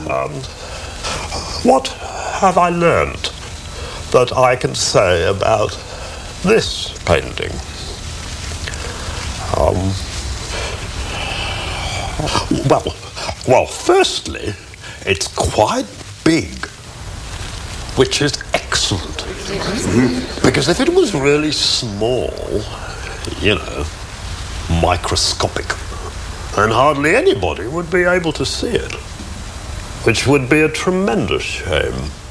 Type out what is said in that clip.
What have I learned that I can say about this painting? Well, firstly, it's quite big, which is excellent. Because if it was really small, you know, microscopic, then hardly anybody would be able to see it, which would be a tremendous shame.